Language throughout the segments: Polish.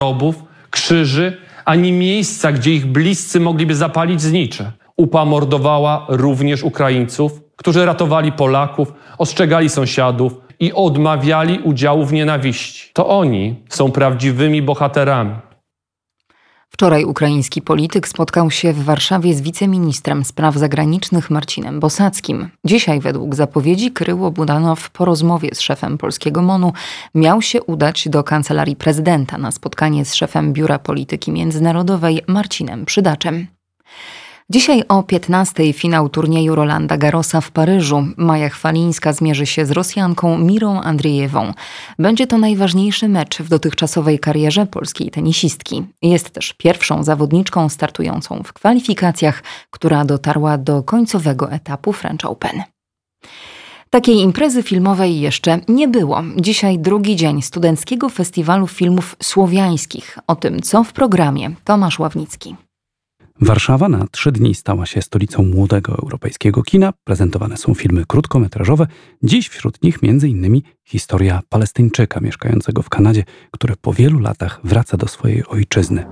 grobów, krzyży, ani miejsca, gdzie ich bliscy mogliby zapalić znicze. UPA mordowała również Ukraińców, którzy ratowali Polaków, ostrzegali sąsiadów i odmawiali udziału w nienawiści. To oni są prawdziwymi bohaterami. Wczoraj ukraiński polityk spotkał się w Warszawie z wiceministrem spraw zagranicznych Marcinem Bosackim. Dzisiaj według zapowiedzi Kryło Budanow po rozmowie z szefem polskiego MON-u miał się udać do kancelarii prezydenta na spotkanie z szefem Biura Polityki Międzynarodowej Marcinem Przydaczem. Dzisiaj o 15:00 finał turnieju Rolanda Garrosa w Paryżu. Maja Chwalińska zmierzy się z Rosjanką Mirą Andrzejewą. Będzie to najważniejszy mecz w dotychczasowej karierze polskiej tenisistki. Jest też pierwszą zawodniczką startującą w kwalifikacjach, która dotarła do końcowego etapu French Open. Takiej imprezy filmowej jeszcze nie było. Dzisiaj drugi dzień Studenckiego Festiwalu Filmów Słowiańskich. O tym, co w programie, Tomasz Ławnicki. Warszawa na 3 dni stała się stolicą młodego europejskiego kina. Prezentowane są filmy krótkometrażowe. Dziś wśród nich m.in. historia Palestyńczyka mieszkającego w Kanadzie, który po wielu latach wraca do swojej ojczyzny.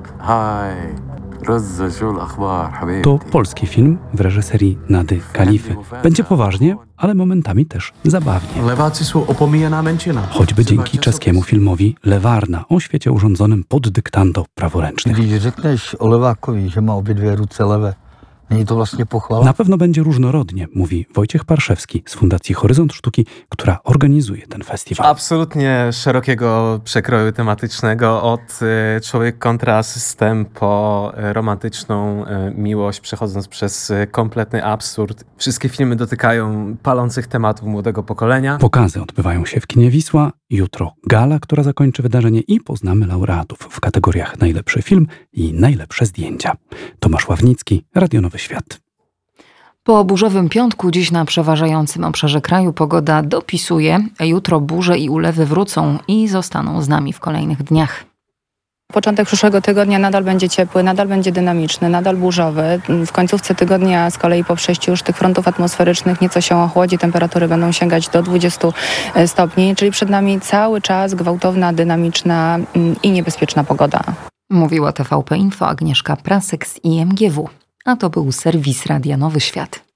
To polski film w reżyserii Nady Kalify. Będzie poważnie, ale momentami też zabawnie. Lewacy są opomijana menšina. Choćby dzięki czeskiemu filmowi Levárna o świecie urządzonym pod dyktando praworęcznych. Když řekneš o levákovi, že má obě dvě ruce levé, není to vlastně pochvala? Na pewno będzie różnorodnie, mówi Wojciech Parszewski z Fundacji Horyzont Sztuki, która organizuje ten festiwal. Absolutnie szerokiego przekroju tematycznego, od Człowiek kontra system po romantyczną miłość, przechodząc przez kompletny absurd. Wszystkie filmy dotykają palących tematów młodego pokolenia. Pokazy odbywają się w kinie Wisła. Jutro gala, która zakończy wydarzenie i poznamy laureatów w kategoriach najlepszy film i najlepsze zdjęcia. Tomasz Ławnicki, Radio Nowy Świat. Po burzowym piątku dziś na przeważającym obszarze kraju pogoda dopisuje. Jutro burze i ulewy wrócą i zostaną z nami w kolejnych dniach. Początek przyszłego tygodnia nadal będzie ciepły, nadal będzie dynamiczny, nadal burzowy. W końcówce tygodnia z kolei po przejściu już tych frontów atmosferycznych nieco się ochłodzi, temperatury będą sięgać do 20 stopni, czyli przed nami cały czas gwałtowna, dynamiczna i niebezpieczna pogoda. Mówiła TVP Info Agnieszka Prasek z IMGW, a to był serwis Radia Nowy Świat.